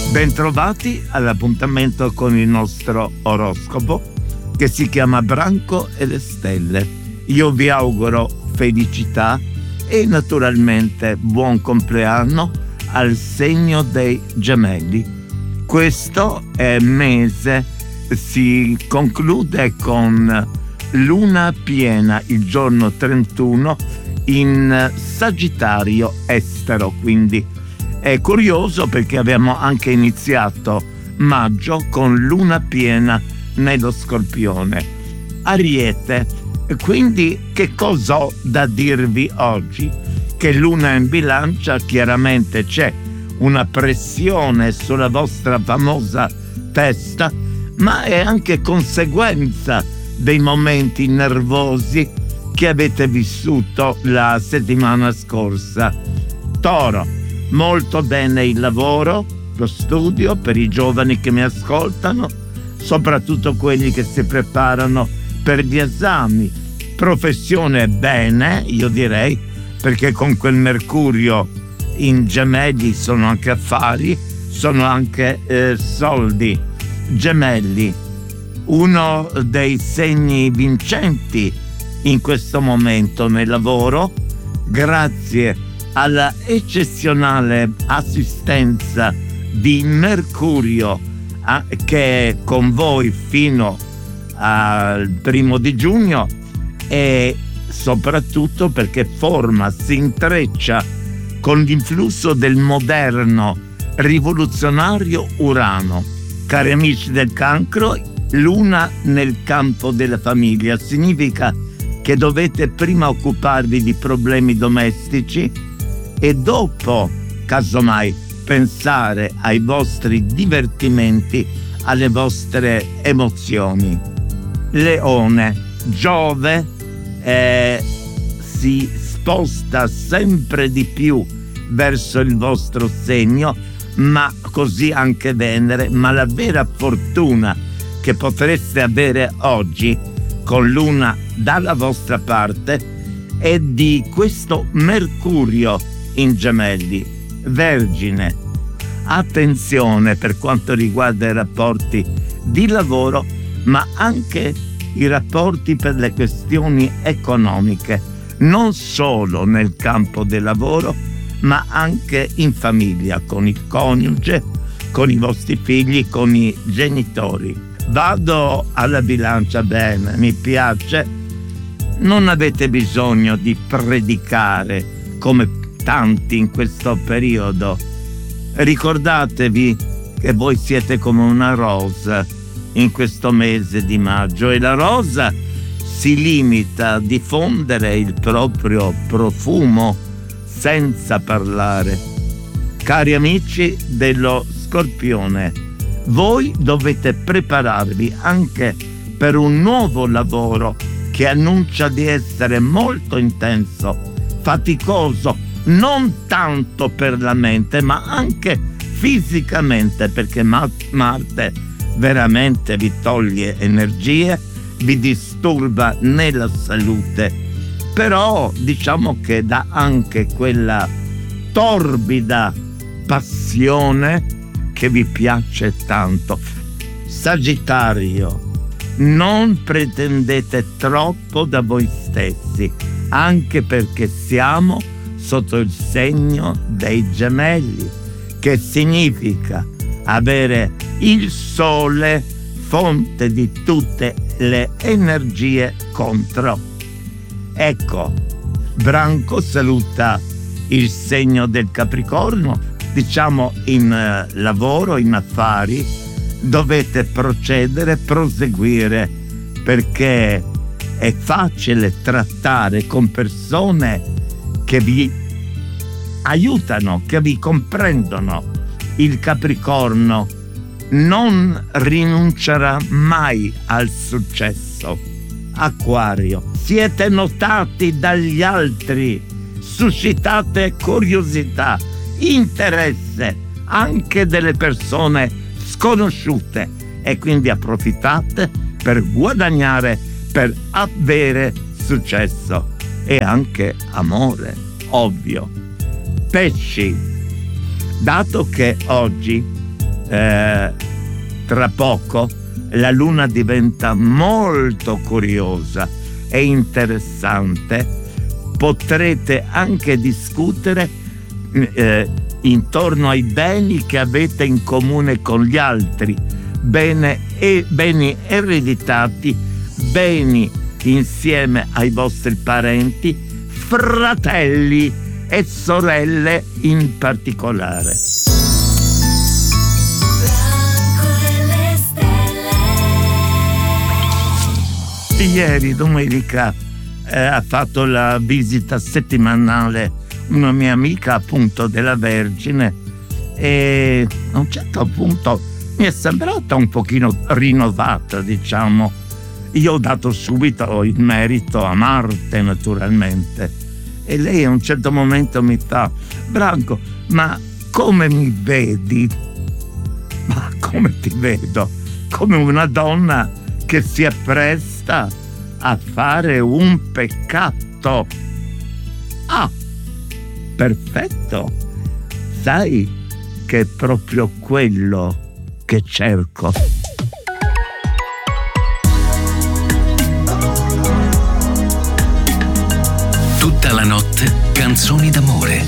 Bentrovati all'appuntamento con il nostro oroscopo che si chiama Branco e le stelle. Io vi auguro felicità e naturalmente buon compleanno al segno dei Gemelli. Questo mese si conclude con luna piena il giorno 31 in Sagittario estero, quindi è curioso perché abbiamo anche iniziato maggio con luna piena nello Scorpione. Ariete, quindi che cosa ho da dirvi oggi? Che luna in bilancia, chiaramente c'è una pressione sulla vostra famosa testa, ma è anche conseguenza dei momenti nervosi che avete vissuto la settimana scorsa. Toro, molto bene il lavoro, lo studio per i giovani che mi ascoltano, soprattutto quelli che si preparano per gli esami. Professione bene, io direi, perché con quel Mercurio in Gemelli sono anche affari, sono anche soldi. Gemelli, uno dei segni vincenti in questo momento nel lavoro, grazie alla eccezionale assistenza di Mercurio che è con voi fino al 1 giugno e soprattutto perché si intreccia con l'influsso del moderno rivoluzionario Urano. Cari amici del Cancro, luna nel campo della famiglia significa che dovete prima occuparvi di problemi domestici e dopo, casomai, pensare ai vostri divertimenti, alle vostre emozioni. Leone, Giove si sposta sempre di più verso il vostro segno, ma così anche Venere, ma la vera fortuna che potreste avere oggi con luna dalla vostra parte è di questo Mercurio in Gemelli. Vergine, attenzione per quanto riguarda i rapporti di lavoro, ma anche i rapporti per le questioni economiche, non solo nel campo del lavoro, ma anche in famiglia, con il coniuge, con i vostri figli, con i genitori. Vado alla bilancia, bene, mi piace. Non avete bisogno di predicare come tanti in questo periodo. Ricordatevi che voi siete come una rosa in questo mese di maggio e la rosa si limita a diffondere il proprio profumo senza parlare. Cari amici dello Scorpione, voi dovete prepararvi anche per un nuovo lavoro che annuncia di essere molto intenso, faticoso, non tanto per la mente ma anche fisicamente, perché Marte veramente vi toglie energie, vi disturba nella salute, però diciamo che dà anche quella torbida passione che vi piace tanto. Sagittario, non pretendete troppo da voi stessi, anche perché siamo sotto il segno dei Gemelli, che significa avere il sole fonte di tutte le energie contro. Ecco, Branco saluta il segno del Capricorno, diciamo in lavoro, in affari, dovete proseguire perché è facile trattare con persone che vi aiutano, che vi comprendono. Il Capricorno non rinuncerà mai al successo. Acquario, siete notati dagli altri, suscitate curiosità, interesse anche delle persone sconosciute e quindi approfittate per guadagnare, per avere successo e anche amore, ovvio. Pesci, dato che oggi tra poco la luna diventa molto curiosa e interessante. Potrete anche discutere intorno ai beni che avete in comune con gli altri, beni ereditati, beni insieme ai vostri parenti, fratelli e sorelle in particolare. Ieri, domenica, ha fatto la visita settimanale una mia amica, appunto, della Vergine, e a un certo punto mi è sembrata un pochino rinnovata, diciamo. Io ho dato subito il merito a Marte, naturalmente, e lei a un certo momento mi fa: Branco, ma come mi vedi? Ma come ti vedo? Come una donna che si appresta a fare un peccato. Ah, perfetto. Sai che è proprio quello che cerco. Tutta la notte canzoni d'amore